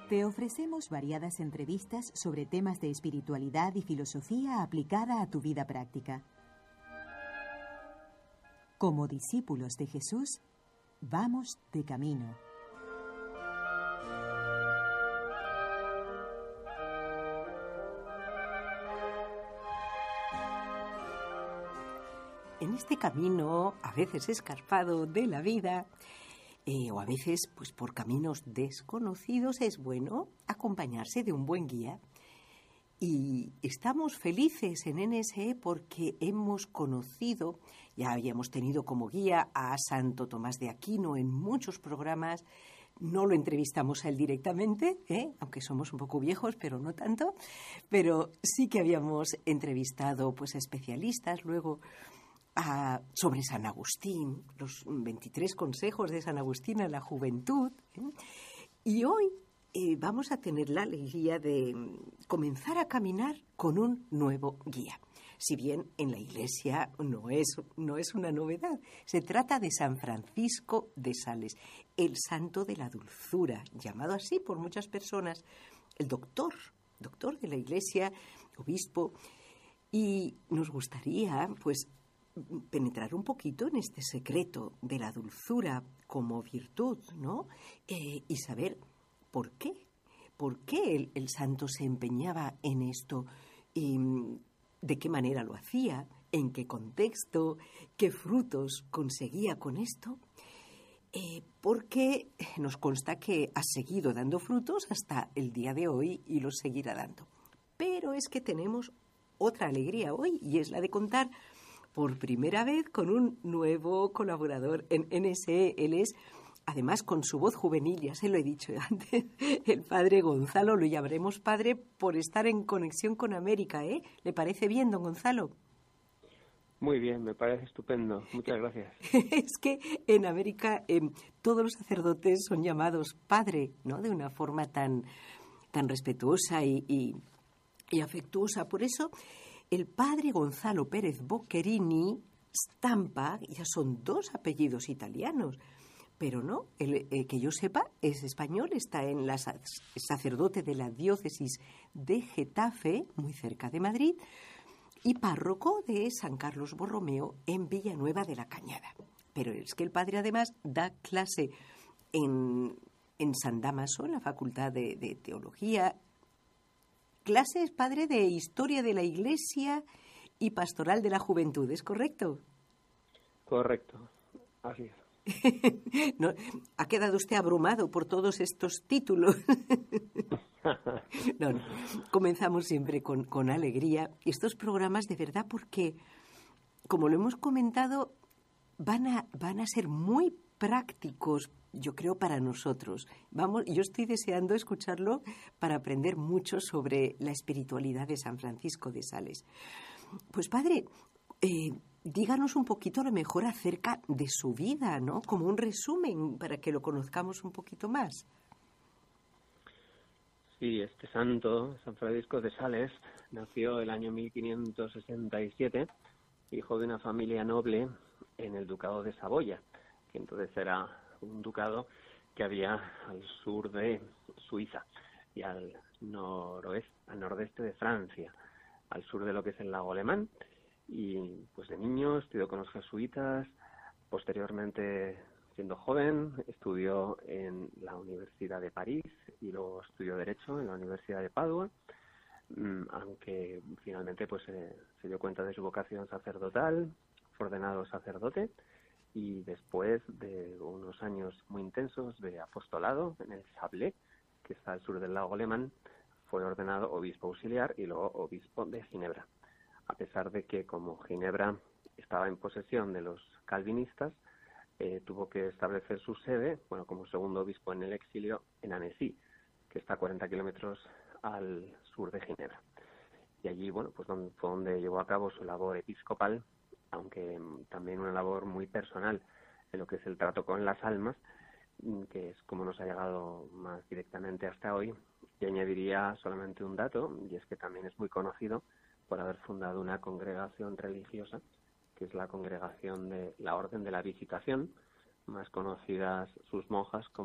Te ofrecemos variadas entrevistas sobre temas de espiritualidad y filosofía aplicada a tu vida práctica. Como discípulos de Jesús, vamos de camino. En este camino, a veces escarpado de la vida, o a veces pues por caminos desconocidos, es bueno acompañarse de un buen guía. Y estamos felices en NSE porque hemos conocido, ya habíamos tenido como guía a Santo Tomás de Aquino en muchos programas. No lo entrevistamos a él directamente, aunque somos un poco viejos, pero no tanto. Pero sí que habíamos entrevistado pues a especialistas, luego sobre San Agustín, los 23 consejos de San Agustín a la juventud. Y hoy vamos a tener la alegría de comenzar a caminar con un nuevo guía. Si bien en la Iglesia no es una novedad, se trata de San Francisco de Sales, el santo de la dulzura, llamado así por muchas personas, el doctor de la Iglesia, obispo. Y nos gustaría, pues, penetrar un poquito en este secreto de la dulzura como virtud, ¿no? Y saber por qué el santo se empeñaba en esto, y de qué manera lo hacía, en qué contexto, qué frutos conseguía con esto, porque nos consta que ha seguido dando frutos hasta el día de hoy y los seguirá dando. Pero es que tenemos otra alegría hoy, y es la de contar por primera vez con un nuevo colaborador en NSE. Él es, además, con su voz juvenil, ya se lo he dicho antes, el padre Gonzalo. Lo llamaremos padre por estar en conexión con América, ¿eh? ¿Le parece bien, don Gonzalo? Muy bien, me parece estupendo. Muchas gracias. Es que en América todos los sacerdotes son llamados padre, ¿no? De una forma tan respetuosa y afectuosa. Por eso, el padre Gonzalo Pérez Boccherini Stampa, ya son dos apellidos italianos, pero no, que yo sepa, es español, está en sacerdote de la diócesis de Getafe, muy cerca de Madrid, y párroco de San Carlos Borromeo en Villanueva de la Cañada. Pero es que el padre además da clase en San Dámaso, en la Facultad de Teología. Clases, padre, de Historia de la Iglesia y Pastoral de la Juventud, ¿es correcto? Correcto, así es. No, ¿ha quedado usted abrumado por todos estos títulos? No. Comenzamos siempre con alegría estos programas, de verdad, porque, como lo hemos comentado, van a ser muy prácticos, yo creo, para nosotros. Yo estoy deseando escucharlo para aprender mucho sobre la espiritualidad de San Francisco de Sales. Pues, padre, díganos un poquito a lo mejor acerca de su vida, ¿no? Como un resumen para que lo conozcamos un poquito más. Sí, este santo, San Francisco de Sales, nació el año 1567, hijo de una familia noble en el ducado de Saboya, que entonces era un ducado que había al sur de Suiza y al nordeste de Francia, al sur de lo que es el lago Alemán. Y pues de niño estudió con los jesuitas, posteriormente, siendo joven, estudió en la Universidad de París y luego estudió Derecho en la Universidad de Padua, aunque finalmente pues se dio cuenta de su vocación sacerdotal, fue ordenado sacerdote, y después de unos años muy intensos de apostolado en el Chablais, que está al sur del lago Alemán, fue ordenado obispo auxiliar y luego obispo de Ginebra. A pesar de que, como Ginebra estaba en posesión de los calvinistas, tuvo que establecer su sede, como segundo obispo en el exilio, en Annecy, que está a 40 kilómetros al sur de Ginebra. Y allí, fue donde llevó a cabo su labor episcopal, aunque también una labor muy personal en lo que es el trato con las almas, que es como nos ha llegado más directamente hasta hoy. Y añadiría solamente un dato, y es que también es muy conocido por haber fundado una congregación religiosa, que es la congregación de la Orden de la Visitación, más conocidas sus monjas como